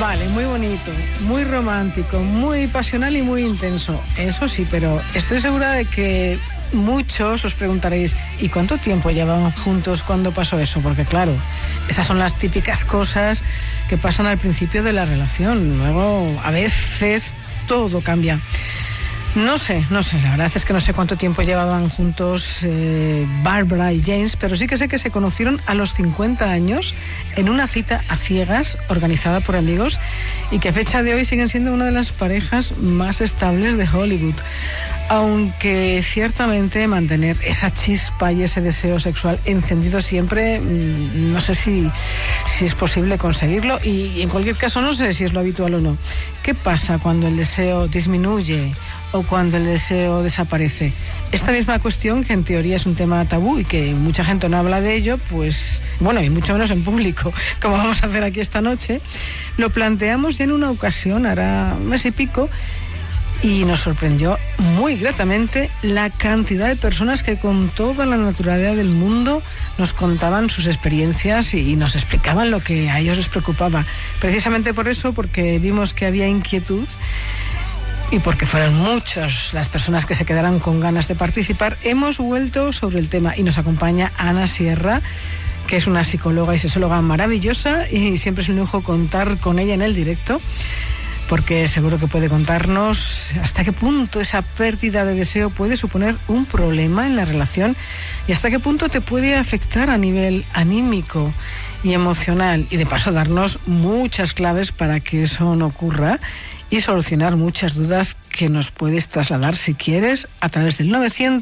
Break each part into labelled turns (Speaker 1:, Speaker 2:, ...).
Speaker 1: Vale, muy bonito, muy romántico, muy pasional y muy intenso. Eso sí, pero estoy segura de que muchos os preguntaréis, ¿y cuánto tiempo llevaban juntos cuando pasó eso? Porque claro, esas son las típicas cosas que pasan al principio de la relación. Luego, a veces, todo cambia. No sé, la verdad es que no sé cuánto tiempo llevaban juntos Barbara y James, pero sí que sé que se conocieron a los 50 años en una cita a ciegas organizada por amigos y que a fecha de hoy siguen siendo una de las parejas más estables de Hollywood. Aunque ciertamente mantener esa chispa y ese deseo sexual encendido siempre, no sé si es posible conseguirlo y en cualquier caso no sé si es lo habitual o no. ¿Qué pasa cuando el deseo disminuye o cuando el deseo desaparece? Esta misma cuestión, que en teoría es un tema tabú y que mucha gente no habla de ello, pues bueno, y mucho menos en público, como vamos a hacer aquí esta noche, lo planteamos ya en una ocasión, hará un mes y pico, y nos sorprendió muy gratamente la cantidad de personas que con toda la naturalidad del mundo nos contaban sus experiencias y nos explicaban lo que a ellos les preocupaba. Precisamente por eso, porque vimos que había inquietud y porque fueron muchas las personas que se quedaran con ganas de participar, hemos vuelto sobre el tema y nos acompaña Ana Sierra, que es una psicóloga y sexóloga maravillosa y siempre es un lujo contar con ella en el directo, porque seguro que puede contarnos hasta qué punto esa pérdida de deseo puede suponer un problema en la relación y hasta qué punto te puede afectar a nivel anímico y emocional, y de paso darnos muchas claves para que eso no ocurra y solucionar muchas dudas que nos puedes trasladar, si quieres, a través del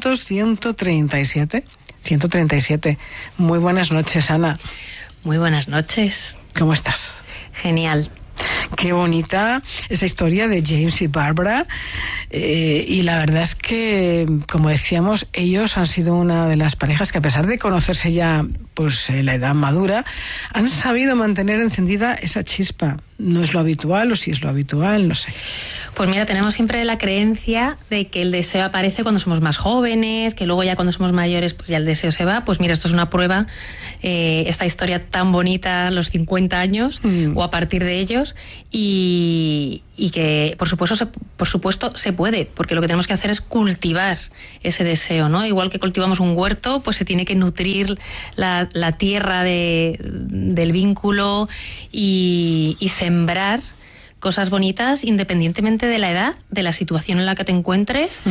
Speaker 1: 900-137-137. Muy buenas noches, Ana.
Speaker 2: Muy buenas noches.
Speaker 1: ¿Cómo estás?
Speaker 2: Genial.
Speaker 1: Qué bonita esa historia de James y Barbara, y la verdad es que, como decíamos, ellos han sido una de las parejas que, a pesar de conocerse ya pues en la edad madura, han sabido mantener encendida esa chispa. ¿No es lo habitual o si es lo habitual? No sé.
Speaker 2: Pues mira, tenemos siempre la creencia de que el deseo aparece cuando somos más jóvenes, que luego ya cuando somos mayores pues ya el deseo se va. Pues mira, esto es una prueba, esta historia tan bonita a los 50 años o a partir de ellos, y que por supuesto se puede, porque lo que tenemos que hacer es cultivar ese deseo, ¿no? Igual que cultivamos un huerto, pues se tiene que nutrir la tierra del vínculo y sembrar cosas bonitas independientemente de la edad, de la situación en la que te encuentres,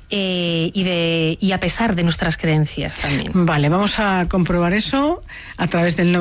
Speaker 2: y a pesar de nuestras creencias también.
Speaker 1: Vale, vamos a comprobar eso a través del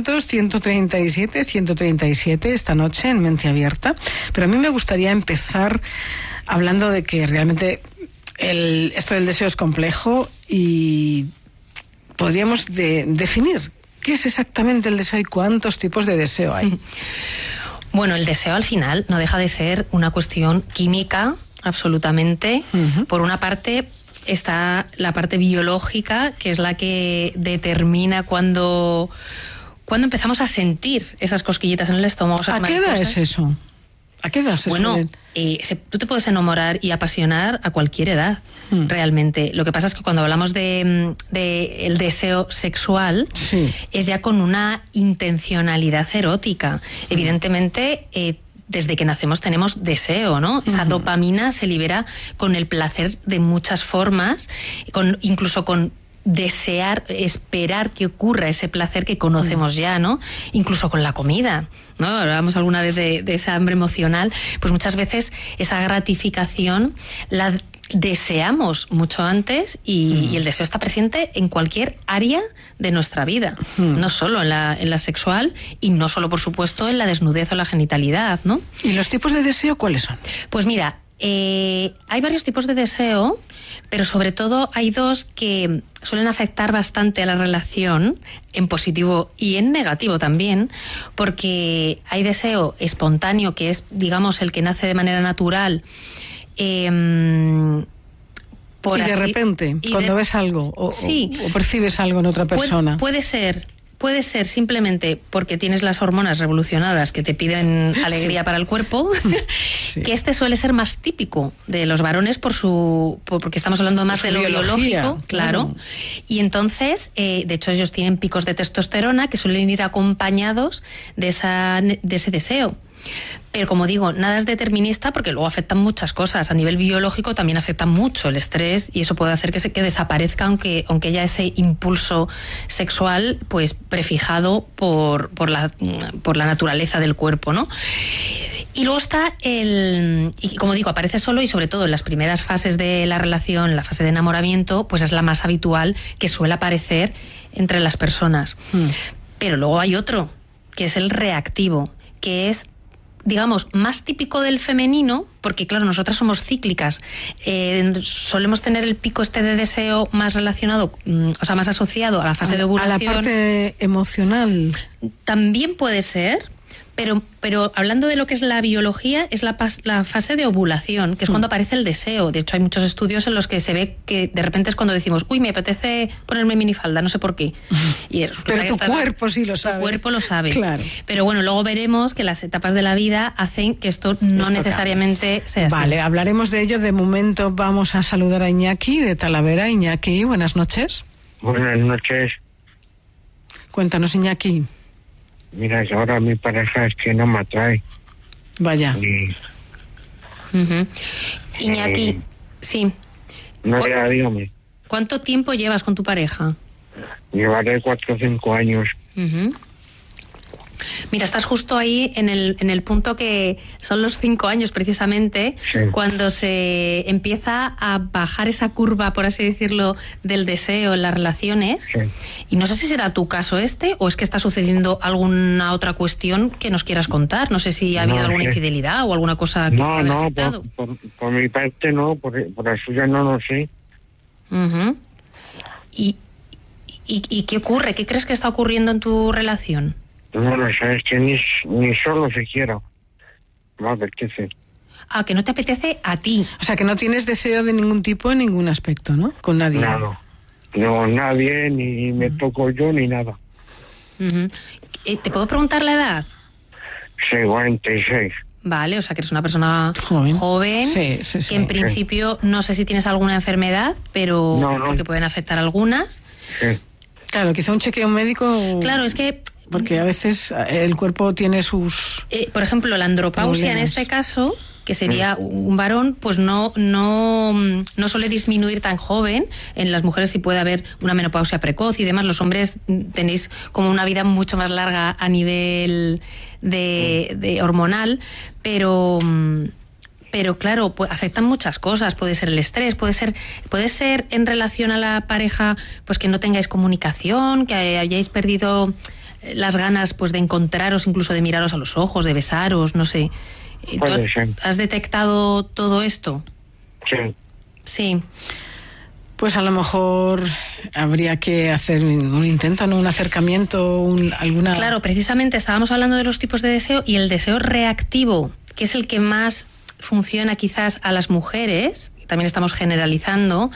Speaker 1: 900-137-137 esta noche en Mente Abierta. Pero a mí me gustaría empezar hablando de que realmente esto del deseo es complejo y podríamos definir qué es exactamente el deseo y cuántos tipos de deseo hay.
Speaker 2: Bueno, el deseo al final no deja de ser una cuestión química, absolutamente. Por una parte está la parte biológica, que es la que determina cuando empezamos a sentir esas cosquillitas en el estómago.
Speaker 1: ¿A qué edad es eso? ¿A qué edad se suelen?
Speaker 2: Tú te puedes enamorar y apasionar a cualquier edad, realmente. Lo que pasa es que cuando hablamos de el deseo sexual, sí, es ya con una intencionalidad erótica. Evidentemente, desde que nacemos tenemos deseo, ¿no? Esa dopamina se libera con el placer de muchas formas, incluso con desear, esperar que ocurra ese placer que conocemos ya, ¿no? Incluso con la comida, ¿no? Hablábamos alguna vez de esa hambre emocional, pues muchas veces esa gratificación la deseamos mucho antes y el deseo está presente en cualquier área de nuestra vida, no solo en la sexual y no solo, por supuesto, en la desnudez o la genitalidad, ¿no?
Speaker 1: ¿Y los tipos de deseo cuáles son?
Speaker 2: Pues mira, hay varios tipos de deseo, pero sobre todo hay dos que suelen afectar bastante a la relación, en positivo y en negativo también, porque hay deseo espontáneo, que es, digamos, el que nace de manera natural,
Speaker 1: y de repente, cuando ves algo o percibes algo en otra persona.
Speaker 2: Puede ser simplemente porque tienes las hormonas revolucionadas que te piden alegría para el cuerpo, que este suele ser más típico de los varones porque estamos hablando más de lo biológico, claro. Y entonces, de hecho, ellos tienen picos de testosterona que suelen ir acompañados de ese deseo. Pero como digo, nada es determinista porque luego afectan muchas cosas. A nivel biológico también afecta mucho el estrés y eso puede hacer que desaparezca, aunque haya ese impulso sexual pues prefijado por la naturaleza del cuerpo, ¿no? Y luego está y como digo, aparece solo y sobre todo en las primeras fases de la relación, la fase de enamoramiento, pues es la más habitual que suele aparecer entre las personas. Pero luego hay otro, que es el reactivo, que es, digamos, más típico del femenino, porque claro, nosotras somos cíclicas, solemos tener el pico de deseo más relacionado, o sea, más asociado a la fase de ovulación.
Speaker 1: A la parte emocional.
Speaker 2: También puede ser, pero hablando de lo que es la biología, es la fase de ovulación, que es cuando aparece el deseo. De hecho, hay muchos estudios en los que se ve que de repente es cuando decimos, uy, me apetece ponerme minifalda, no sé por qué.
Speaker 1: Pero tu cuerpo sí lo sabe.
Speaker 2: Tu cuerpo lo sabe.
Speaker 1: Claro.
Speaker 2: Pero bueno, luego veremos que las etapas de la vida hacen que esto no necesariamente sea así.
Speaker 1: Vale, hablaremos de ello. De momento vamos a saludar a Iñaki de Talavera. Iñaki, buenas noches.
Speaker 3: Buenas noches.
Speaker 1: Cuéntanos, Iñaki.
Speaker 3: Mira, ahora mi pareja es que no me atrae.
Speaker 1: Vaya.
Speaker 2: Iñaki, sí.
Speaker 3: No, ya dígame.
Speaker 2: ¿Cuánto tiempo llevas con tu pareja?
Speaker 3: Llevaré 4 o 5 años.
Speaker 2: Mira, estás justo ahí en el punto que son los 5 años precisamente, sí, cuando se empieza a bajar esa curva, por así decirlo, del deseo en las relaciones. Sí. Y no sé si será tu caso o es que está sucediendo alguna otra cuestión que nos quieras contar. No sé si ha habido alguna infidelidad o alguna cosa que te haya afectado.
Speaker 3: Por mi parte no, por la suya no lo sé.
Speaker 2: ¿Y qué ocurre? ¿Qué crees que está ocurriendo en tu relación?
Speaker 3: No lo sabes, que ni solo siquiera me apetece.
Speaker 2: Ah, que no te apetece a ti.
Speaker 1: O sea, que no tienes deseo de ningún tipo en ningún aspecto, ¿no? Con nadie.
Speaker 3: No, nadie, ni me toco yo, ni nada.
Speaker 2: ¿Te puedo preguntar la edad?
Speaker 3: Sí, 46.
Speaker 2: Vale, o sea, que eres una persona joven
Speaker 1: sí,
Speaker 2: que en principio no sé si tienes alguna enfermedad, pero
Speaker 3: no.
Speaker 2: Porque pueden afectar algunas.
Speaker 3: Sí.
Speaker 1: Claro, quizá un chequeo médico.
Speaker 2: Claro, es que
Speaker 1: porque a veces el cuerpo tiene sus...
Speaker 2: por ejemplo, la andropausia problemas. En este caso, que sería un varón, pues no suele disminuir tan joven. En las mujeres sí puede haber una menopausia precoz y demás. Los hombres tenéis como una vida mucho más larga a nivel de hormonal, pero claro, afectan muchas cosas. Puede ser el estrés, puede ser en relación a la pareja, pues que no tengáis comunicación, que hayáis perdido las ganas pues de encontraros, incluso de miraros a los ojos, de besaros, no sé. ¿Has detectado todo esto?
Speaker 3: Sí.
Speaker 2: Sí.
Speaker 1: Pues a lo mejor habría que hacer un intento, ¿no? Un acercamiento, alguna...
Speaker 2: Claro, precisamente estábamos hablando de los tipos de deseo y el deseo reactivo, que es el que más funciona quizás a las mujeres, también estamos generalizando,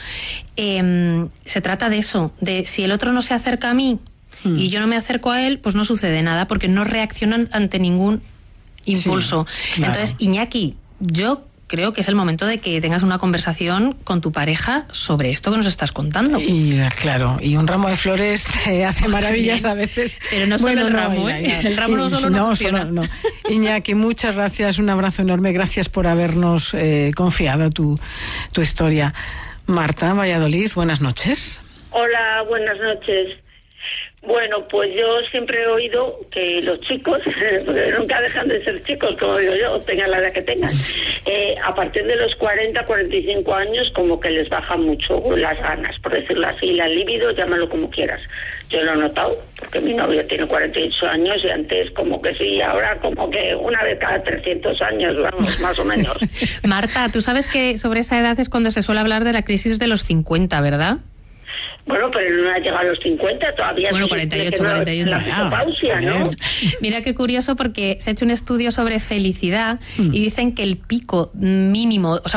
Speaker 2: se trata de eso, de si el otro no se acerca a mí y yo no me acerco a él, pues no sucede nada, porque no reaccionan ante ningún impulso. Sí, claro. Entonces, Iñaki, yo creo que es el momento de que tengas una conversación con tu pareja sobre esto que nos estás contando.
Speaker 1: Y claro, y un ramo de flores te hace maravillas bien, a veces.
Speaker 2: Pero no solo el ramo, el ramo no solo no funciona.
Speaker 1: No. Iñaki, muchas gracias, un abrazo enorme, gracias por habernos confiado tu historia. Marta, Valladolid, buenas noches.
Speaker 4: Hola, buenas noches. Bueno, pues yo siempre he oído que los chicos, nunca dejan de ser chicos, como digo yo, tengan la edad que tengan, a partir de los 40, 45 años como que les bajan mucho las ganas, por decirlo así, la libido, llámalo como quieras. Yo lo he notado, porque mi novio tiene 48 años y antes como que sí, ahora como que una vez cada 300 años, vamos, más o menos.
Speaker 2: Marta, tú sabes que sobre esa edad es cuando se suele hablar de la crisis de los 50, ¿verdad?
Speaker 4: Bueno, pero no ha llegado a los 50 todavía.
Speaker 2: Bueno, 48.
Speaker 4: Menopausia, ¿no?
Speaker 2: Mira qué curioso, porque se ha hecho un estudio sobre felicidad y dicen que el pico mínimo, o sea,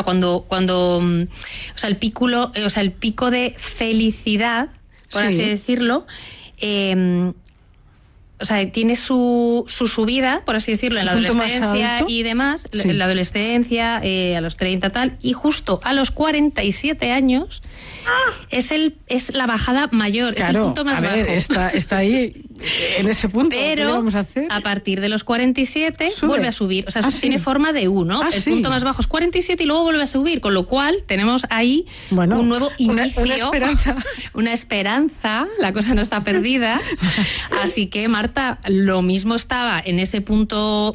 Speaker 2: el pico de felicidad, por así decirlo, o sea, tiene su subida, por así decirlo, en la adolescencia y demás, en la adolescencia, a los 30 tal, y justo a los 47 años es la bajada mayor,
Speaker 1: claro,
Speaker 2: es el punto más bajo.
Speaker 1: Está ahí en ese punto.
Speaker 2: Pero
Speaker 1: ¿qué vamos a hacer?
Speaker 2: A partir de los 47 vuelve a subir. O sea, tiene forma de U, ¿no? El punto más bajo es 47 y luego vuelve a subir, con lo cual tenemos ahí un nuevo inicio.
Speaker 1: Una esperanza.
Speaker 2: Una esperanza, la cosa no está perdida. Así que, Marta, lo mismo estaba en ese punto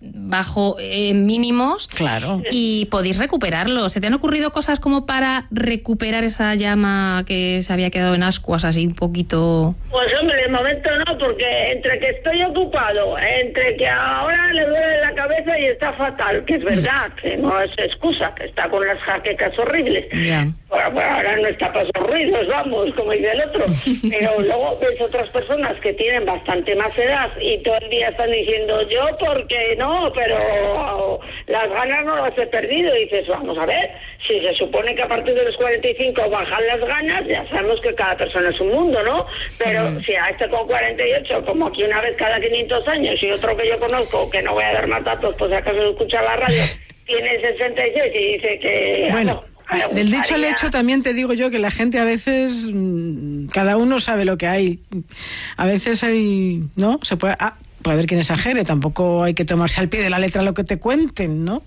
Speaker 2: bajo mínimos.
Speaker 1: Claro.
Speaker 2: Y podéis recuperarlo. ¿Se te han ocurrido cosas como para recuperar esa llama que se había quedado en ascuas, así un poquito?
Speaker 4: Pues hombre, de momento no, porque entre que estoy ocupado, entre que ahora le duele la cabeza y está fatal, que es verdad, que no es excusa, que está con las jaquecas horribles.
Speaker 2: Ya.
Speaker 4: Bueno, ahora no está para esos ruidos, vamos, como dice el otro. Pero luego ves otras personas que tienen bastante más edad y todo el día están diciendo yo porque no, pero las ganas no las he perdido. Y dices, vamos a ver, si se supone que a partir de los 45 bajan las ganas, ya sabemos que cada persona es un mundo, ¿no? Pero si a este con 48, como aquí una vez cada 500 años, y otro que yo conozco, que no voy a dar más datos, pues acaso escucha la radio, tiene 66 y dice que...
Speaker 1: Bueno, del dicho al hecho también te digo yo que la gente a veces, cada uno sabe lo que hay. A veces hay, ¿no? Se puede haber quien exagere, tampoco hay que tomarse al pie de la letra lo que te cuenten, ¿no?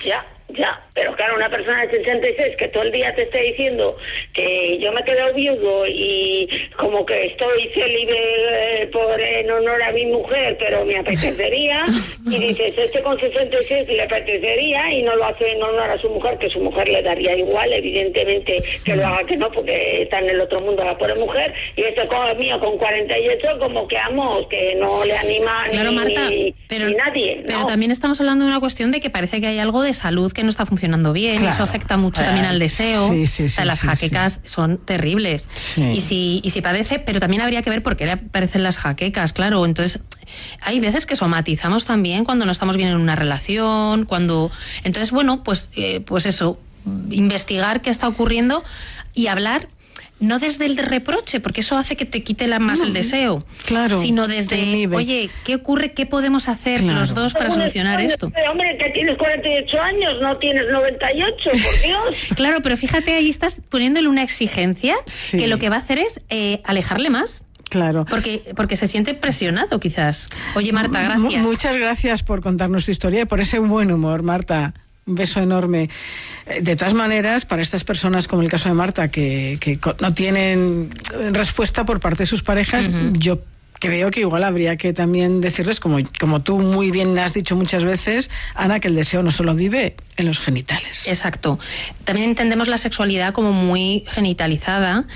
Speaker 4: Ya, pero claro, una persona de 66 que todo el día te esté diciendo que yo me he quedado viudo y como que estoy célibe en honor a mi mujer, pero me apetecería, y dices, este con 66 le apetecería y no lo hace en honor a su mujer, que su mujer le daría igual, evidentemente que lo haga que no, porque está en el otro mundo la pobre mujer, y este con mío con 48 como que que no le anima
Speaker 2: claro, Marta,
Speaker 4: ni nadie, ¿no?
Speaker 2: Pero también estamos hablando de una cuestión de que parece que hay algo de salud que no está funcionando bien, claro. Y eso afecta mucho también al deseo. Las jaquecas son terribles. Y si padece, pero también habría que ver por qué le aparecen las jaquecas, claro. Entonces, hay veces que somatizamos también cuando no estamos bien en una relación, entonces, bueno, pues eso, investigar qué está ocurriendo y hablar. No desde el reproche, porque eso hace que te quite más el deseo,
Speaker 1: claro,
Speaker 2: sino desde, oye, ¿qué ocurre? ¿Qué podemos hacer los dos para solucionar esto?
Speaker 4: Hombre, que tienes 48 años, no tienes 98, por Dios.
Speaker 2: Claro, pero fíjate, ahí estás poniéndole una exigencia que lo que va a hacer es alejarle más.
Speaker 1: Claro.
Speaker 2: Porque se siente presionado, quizás. Oye, Marta, gracias.
Speaker 1: Muchas gracias por contarnos tu historia y por ese buen humor, Marta. Un beso enorme. De todas maneras, para estas personas, como el caso de Marta, que no tienen respuesta por parte de sus parejas, yo creo que igual habría que también decirles, como tú muy bien has dicho muchas veces, Ana, que el deseo no solo vive en los genitales.
Speaker 2: Exacto. También entendemos la sexualidad como muy genitalizada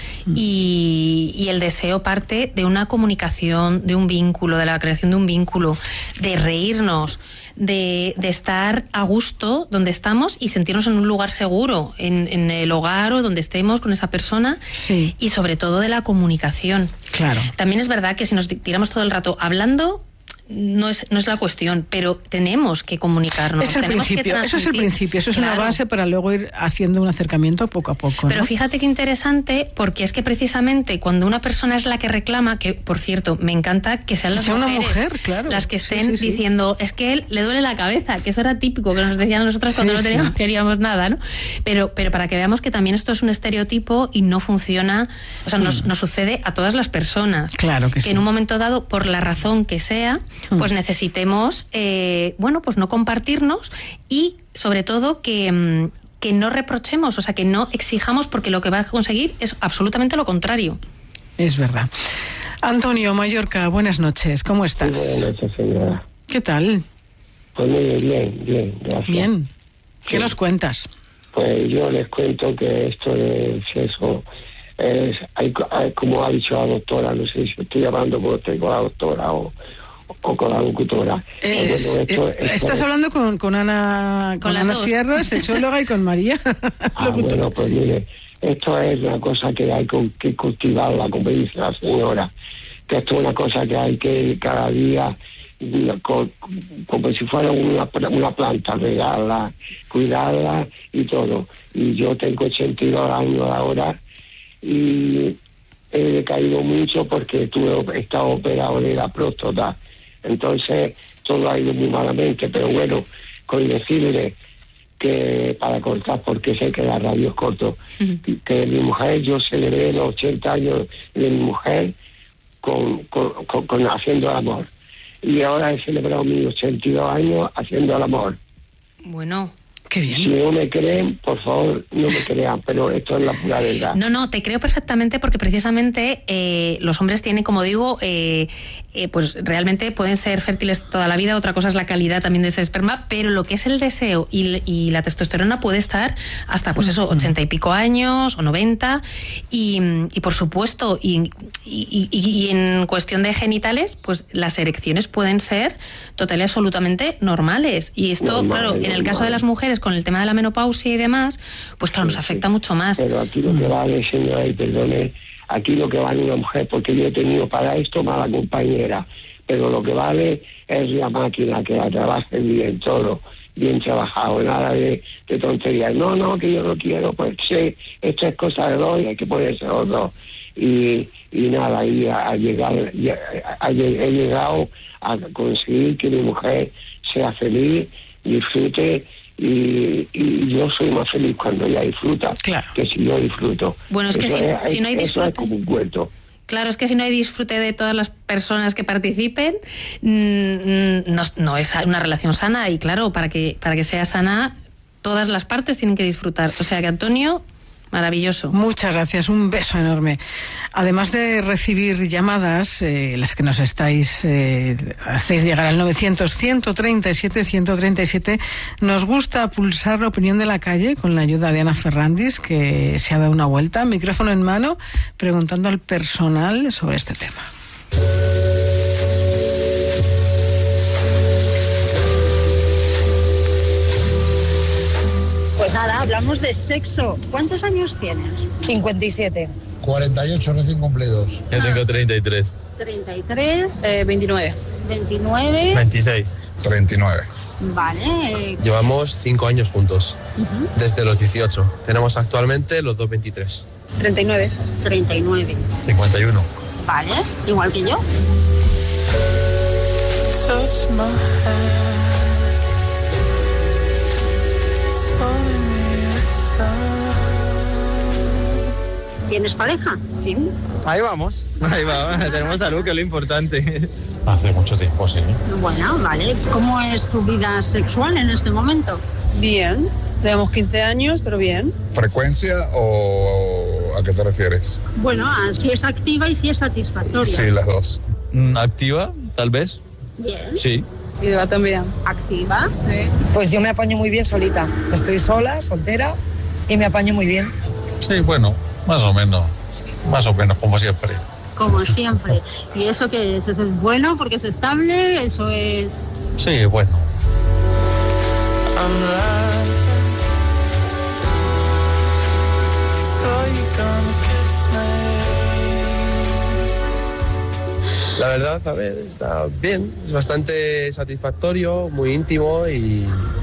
Speaker 2: y el deseo parte de una comunicación, de un vínculo, de la creación de un vínculo, de reírnos, de estar a gusto donde estamos y sentirnos en un lugar seguro, en el hogar o donde estemos con esa persona, y sobre todo de la comunicación.
Speaker 1: Claro.
Speaker 2: También es verdad que si nos tiramos todo el rato hablando, no es la cuestión, pero tenemos que comunicarnos.
Speaker 1: Eso es el principio, eso es una base para luego ir haciendo un acercamiento poco a poco, ¿no?
Speaker 2: Pero fíjate qué interesante, porque es que precisamente cuando una persona es la que reclama, que por cierto, me encanta que sean las mujeres,
Speaker 1: una mujer, claro,
Speaker 2: las que estén diciendo, es que él le duele la cabeza, que eso era típico, que nos decían nosotros cuando no queríamos nada, ¿no? Pero para que veamos que también esto es un estereotipo y no funciona, o sea, nos sucede a todas las personas.
Speaker 1: Claro que sí.
Speaker 2: En un momento dado, por la razón que sea, pues necesitemos, pues no compartirnos y sobre todo que no reprochemos, o sea, que no exijamos, porque lo que va a conseguir es absolutamente lo contrario.
Speaker 1: Es verdad. Antonio, Mallorca, buenas noches, ¿cómo estás?
Speaker 3: Buenas noches, señora.
Speaker 1: ¿Qué tal?
Speaker 3: Pues muy bien, gracias.
Speaker 1: Bien. ¿Qué nos cuentas?
Speaker 3: Pues yo les cuento que esto del sexo hay, como ha dicho la doctora, no sé si estoy hablando porque tengo a la doctora o con la locutora.
Speaker 1: Estás hablando con Ana, con Ana Sierra, sexóloga, y con María.
Speaker 3: Bueno, pues mire, esto es una cosa que hay que cultivarla, como dice la señora, que esto es una cosa que hay que cada día, como si fuera una planta, regarla, cuidarla y todo. Y yo tengo 82 años ahora y he decaído mucho porque he estado operado de la próstata. Entonces todo ha ido muy malamente, pero bueno, con decirle que para cortar, porque sé que la radio es corto, que mi mujer, yo celebré los 80 años de mi mujer haciendo el amor. Y ahora he celebrado mis 82 años haciendo el amor.
Speaker 2: Bueno,
Speaker 1: qué bien.
Speaker 3: Si no me creen, por favor, no me crean, pero esto es la pura verdad.
Speaker 2: No, te creo perfectamente porque precisamente los hombres tienen, como digo, pues realmente pueden ser fértiles toda la vida. Otra cosa es la calidad también de ese esperma, pero lo que es el deseo y la testosterona puede estar hasta, pues eso, 80 y pico años o 90 y por supuesto, y en cuestión de genitales, pues las erecciones pueden ser total y absolutamente normales. Y esto, claro, en el caso de las mujeres con el tema de la menopausia y demás, pues claro, nos afecta mucho más.
Speaker 3: Pero aquí lo que vale, señora, y perdone, aquí lo que vale una mujer, porque yo he tenido para esto mala compañera, pero lo que vale es la máquina, que la trabaje bien, todo bien trabajado, nada de tonterías. No, que yo no quiero, pues sí, esto es cosa de dos y hay que ponerse los dos. Y nada, y he llegado a conseguir que mi mujer sea feliz, disfrute, y yo soy más feliz cuando ella disfruta,
Speaker 1: claro,
Speaker 3: que si yo disfruto.
Speaker 2: Bueno, es que si no hay disfrute,
Speaker 3: eso es como un cuento.
Speaker 2: Claro, es que si no hay disfrute de todas las personas que participen, no es una relación sana. Y claro, para que sea sana, todas las partes tienen que disfrutar. O sea que, Antonio, maravilloso.
Speaker 1: Muchas gracias, un beso enorme. Además de recibir llamadas, las que nos hacéis llegar al 900-137-137, nos gusta pulsar la opinión de la calle con la ayuda de Ana Ferrandis, que se ha dado una vuelta, micrófono en mano, preguntando al personal sobre este tema.
Speaker 5: Pues nada, hablamos de sexo. ¿Cuántos años tienes?
Speaker 6: 57.
Speaker 7: 48 recién cumplidos.
Speaker 8: Yo tengo 33.
Speaker 5: 33.
Speaker 6: 29.
Speaker 5: 29.
Speaker 8: 26.
Speaker 7: 39.
Speaker 5: Vale.
Speaker 9: Llevamos 5 años juntos, desde los 18. Tenemos actualmente los dos 23.
Speaker 6: 39.
Speaker 5: 39.
Speaker 8: 51.
Speaker 5: Vale, igual que yo. ¿Tienes pareja?
Speaker 6: Sí.
Speaker 9: Ahí vamos, tenemos salud, que es lo importante.
Speaker 8: Hace mucho tiempo, sí.
Speaker 5: Bueno, vale. ¿Cómo es tu vida sexual en este momento?
Speaker 6: Bien. Tenemos 15 años, pero bien.
Speaker 7: ¿Frecuencia o a qué te refieres?
Speaker 5: Bueno, si es activa y si es satisfactoria.
Speaker 7: Sí, las dos.
Speaker 8: ¿Activa, tal vez?
Speaker 5: Bien.
Speaker 8: Sí.
Speaker 6: Y yo también.
Speaker 5: ¿Activa?
Speaker 6: Sí.
Speaker 10: Pues yo me apaño muy bien solita. Estoy sola, soltera, y me apaño muy bien.
Speaker 8: Sí, bueno, más o menos, como siempre.
Speaker 5: Como siempre. ¿Y eso qué es? ¿Eso es bueno porque es estable? ¿Eso es...?
Speaker 8: Sí, bueno.
Speaker 9: La verdad, a ver, está bien, es bastante satisfactorio, muy íntimo y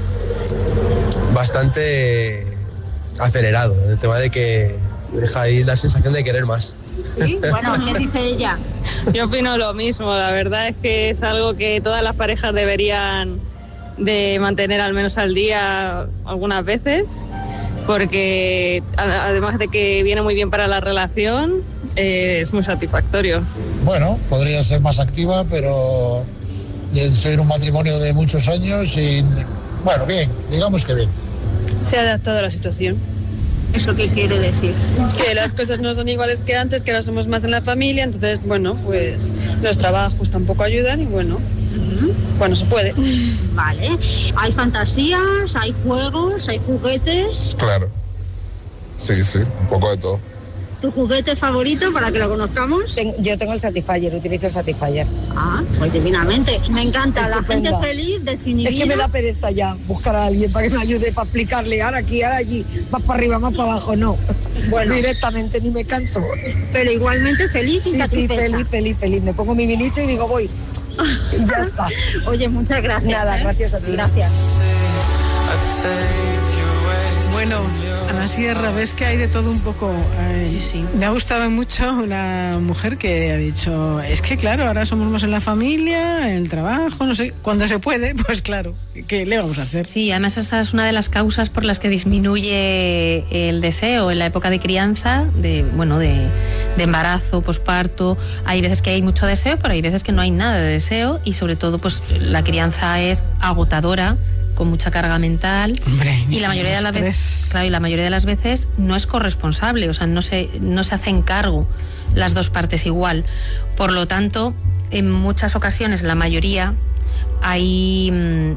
Speaker 9: bastante acelerado, en el tema de que deja ahí la sensación de querer más.
Speaker 5: Sí, bueno, ¿qué dice ella?
Speaker 6: Yo opino lo mismo, la verdad es que es algo que todas las parejas deberían de mantener al menos al día algunas veces, porque además de que viene muy bien para la relación, es muy satisfactorio.
Speaker 7: Bueno, podría ser más activa, pero estoy en un matrimonio de muchos años y, bueno, bien, digamos que bien.
Speaker 6: Se ha adaptado a la situación.
Speaker 5: ¿Eso qué quiere decir?
Speaker 6: Que las cosas no son iguales que antes, que ahora somos más en la familia, entonces, bueno, pues los trabajos tampoco ayudan y bueno, bueno, se puede.
Speaker 5: Vale. ¿Hay fantasías, hay juegos, hay juguetes?
Speaker 7: Claro. Sí, un poco de todo.
Speaker 5: ¿Tu juguete favorito para que lo conozcamos?
Speaker 10: Yo tengo el Satisfyer, utilizo el Satisfyer.
Speaker 5: Ah, pues divinamente. Me encanta, la gente feliz, desinhibida.
Speaker 10: Es que me da pereza ya buscar a alguien para que me ayude, para explicarle, ahora aquí, ahora allí, más para arriba, más para abajo, no. Bueno. Directamente, ni me canso.
Speaker 5: Pero igualmente feliz y satisfecha.
Speaker 10: Sí, feliz. Me pongo mi vinito y digo, voy. Y ya está.
Speaker 5: Oye, muchas gracias.
Speaker 10: Nada, gracias a ti.
Speaker 5: Gracias.
Speaker 1: Bueno, Ana Sierra, ves que hay de todo un poco.
Speaker 2: Sí.
Speaker 1: Me ha gustado mucho una mujer que ha dicho, es que claro, ahora somos más en la familia, en el trabajo, no sé, cuando se puede, pues claro, ¿qué le vamos a hacer?
Speaker 2: Sí, además esa es una de las causas por las que disminuye el deseo en la época de crianza, de embarazo, posparto. Hay veces que hay mucho deseo, pero hay veces que no hay nada de deseo, y sobre todo pues la crianza es agotadora, con mucha carga mental.
Speaker 1: Hombre,
Speaker 2: y la mayoría de las veces, claro, y la mayoría de las veces no es corresponsable, o sea, no se hacen cargo las dos partes igual. Por lo tanto, en muchas ocasiones, la mayoría, hay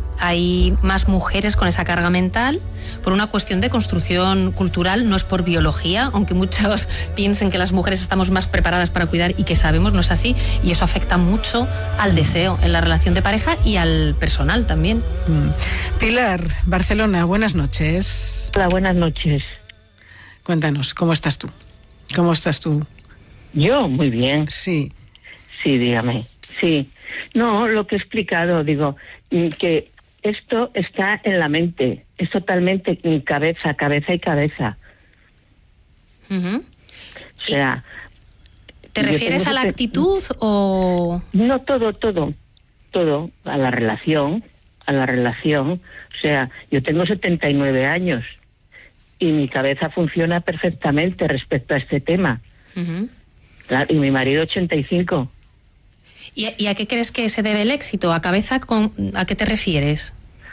Speaker 2: más mujeres con esa carga mental por una cuestión de construcción cultural, no es por biología, aunque muchos piensen que las mujeres estamos más preparadas para cuidar y que sabemos, no es así, y eso afecta mucho al deseo en la relación de pareja y al personal también.
Speaker 1: Pilar, Barcelona, buenas noches.
Speaker 11: Hola, buenas noches.
Speaker 1: Cuéntanos, ¿cómo estás tú? ¿Cómo estás tú?
Speaker 11: Yo, muy bien.
Speaker 1: Sí.
Speaker 11: Sí, dígame. Sí. No, lo que he explicado, digo, que esto está en la mente, es totalmente cabeza y cabeza.
Speaker 2: Uh-huh.
Speaker 11: O sea...
Speaker 2: ¿Te refieres a la actitud o...?
Speaker 11: No, todo, a la relación. O sea, yo tengo 79 años y mi cabeza funciona perfectamente respecto a este tema.
Speaker 2: Uh-huh.
Speaker 11: Y mi marido 85.
Speaker 2: ¿Y a qué crees que se debe el éxito? ¿A cabeza? ¿A qué te refieres?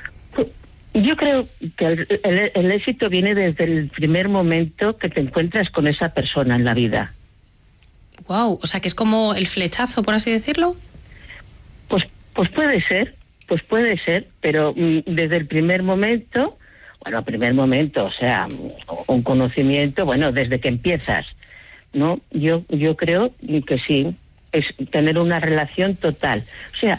Speaker 11: Yo creo que el éxito viene desde el primer momento que te encuentras con esa persona en la vida.
Speaker 2: Wow, o sea, que es como el flechazo, por así decirlo.
Speaker 11: Pues puede ser, pero desde el primer momento, o sea, un conocimiento, desde que empiezas, ¿no? Yo creo que sí. Es tener una relación total. O sea,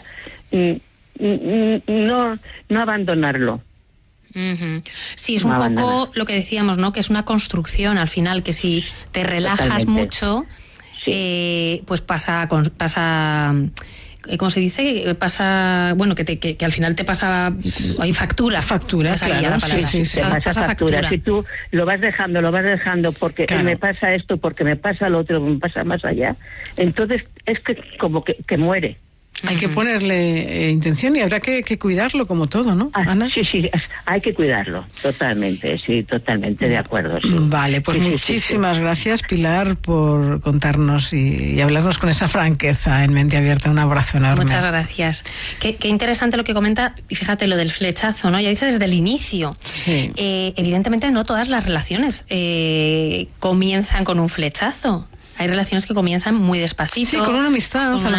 Speaker 11: no abandonarlo.
Speaker 2: Uh-huh. Sí, es un poco lo que decíamos, ¿no? Que es una construcción al final, que si te relajas totalmente mucho, sí. Pues pasa, ¿cómo se dice? Pasa, que al final te pasa, hay factura.
Speaker 1: Factura, claro,
Speaker 11: sí. Te pasa factura. Si tú lo vas dejando porque claro, me pasa esto, porque me pasa lo otro, me pasa más allá, entonces es que como que muere.
Speaker 1: Hay que ponerle intención y habrá que cuidarlo como todo, ¿no, Ana?
Speaker 11: Sí, hay que cuidarlo, totalmente, sí, totalmente de acuerdo. Sí.
Speaker 1: Vale, pues muchísimas gracias, Pilar, por contarnos y hablarnos con esa franqueza en Mente Abierta. Un abrazo enorme.
Speaker 2: Muchas gracias. Qué interesante lo que comenta, y fíjate lo del flechazo, ¿no? Ya dice desde el inicio.
Speaker 1: Sí.
Speaker 2: Evidentemente no todas las relaciones comienzan con un flechazo. Hay relaciones que comienzan muy despacito.
Speaker 1: Sí, con una amistad.